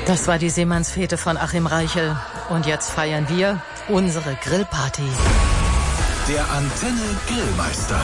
Das war die Seemannsfete von Achim Reichel. Und jetzt feiern wir unsere Grillparty. Der Antenne Grillmeister.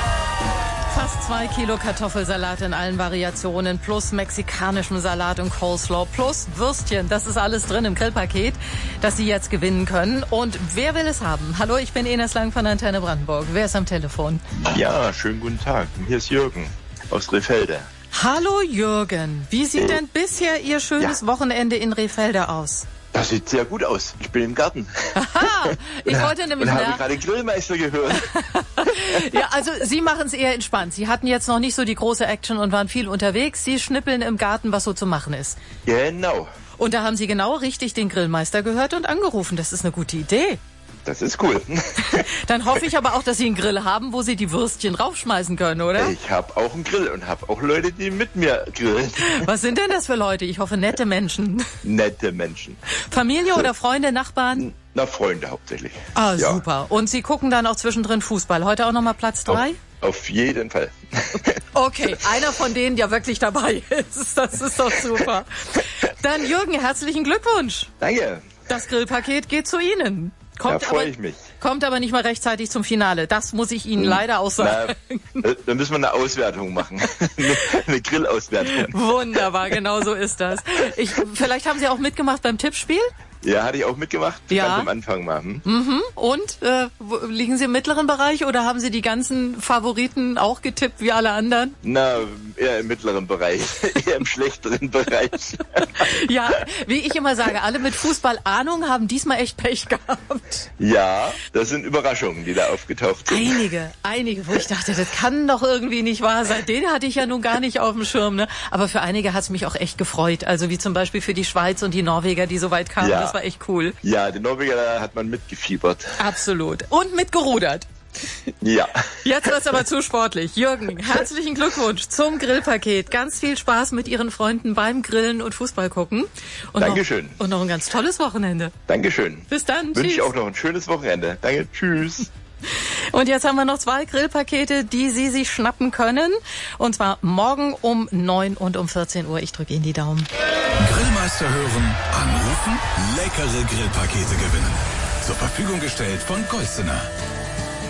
Fast 2 Kilo Kartoffelsalat in allen Variationen, plus mexikanischem Salat und Coleslaw, plus Würstchen. Das ist alles drin im Grillpaket, das Sie jetzt gewinnen können. Und wer will es haben? Hallo, ich bin Ines Lang von Antenne Brandenburg. Wer ist am Telefon? Ja, schönen guten Tag. Hier ist Jürgen aus Rehfelde. Hallo Jürgen, wie sieht denn bisher Ihr schönes Wochenende in Rehfelde aus? Das sieht sehr gut aus. Ich bin im Garten. Aha, ich wollte nämlich und habe gerade Grillmeister gehört. Ja, also Sie machen es eher entspannt. Sie hatten jetzt noch nicht so die große Action und waren viel unterwegs. Sie schnippeln im Garten, was so zu machen ist. Genau. Und da haben Sie genau richtig den Grillmeister gehört und angerufen. Das ist eine gute Idee. Das ist cool. Dann hoffe ich aber auch, dass Sie einen Grill haben, wo Sie die Würstchen raufschmeißen können, oder? Ich habe auch einen Grill und habe auch Leute, die mit mir grillen. Was sind denn das für Leute? Ich hoffe, nette Menschen. Nette Menschen. Familie oder Freunde, Nachbarn? Na, Freunde hauptsächlich. Ah, ja. Super. Und Sie gucken dann auch zwischendrin Fußball. Heute auch nochmal Platz 3? Auf jeden Fall. Okay, einer von denen, der wirklich dabei ist. Das ist doch super. Dann Jürgen, herzlichen Glückwunsch. Danke. Das Grillpaket geht zu Ihnen. Da freue ich mich. Kommt aber nicht mal rechtzeitig zum Finale. Das muss ich Ihnen leider auch sagen. Na, da müssen wir eine Auswertung machen. Eine Grillauswertung. Wunderbar, genau so ist das. Vielleicht haben Sie auch mitgemacht beim Tippspiel? Ja, hatte ich auch mitgemacht. Ja. Ganz am Anfang mal. Und? Liegen Sie im mittleren Bereich oder haben Sie die ganzen Favoriten auch getippt wie alle anderen? Na, eher im mittleren Bereich. Eher im schlechteren Bereich. Ja, wie ich immer sage, alle mit Fußball-Ahnung haben diesmal echt Pech gehabt. Ja, das sind Überraschungen, die da aufgetaucht sind. Einige, wo ich dachte, das kann doch irgendwie nicht wahr sein. Den hatte ich ja nun gar nicht auf dem Schirm, ne? Aber für einige hat es mich auch echt gefreut. Also wie zum Beispiel für die Schweiz und die Norweger, die so weit kamen. Ja. Das war echt cool. Ja, den Norweger, da hat man mitgefiebert. Absolut. Und mitgerudert. Ja. Jetzt wird's aber zu sportlich. Jürgen, herzlichen Glückwunsch zum Grillpaket. Ganz viel Spaß mit Ihren Freunden beim Grillen und Fußball gucken. Und Dankeschön. Und noch ein ganz tolles Wochenende. Dankeschön. Bis dann. Wünsche Tschüss. ich auch noch ein schönes Wochenende. Danke. Tschüss. Und jetzt haben wir noch 2 Grillpakete, die Sie sich schnappen können. Und zwar morgen um 9 und um 14 Uhr. Ich drücke Ihnen die Daumen. Grillmeister hören, anrufen, leckere Grillpakete gewinnen. Zur Verfügung gestellt von Geußener.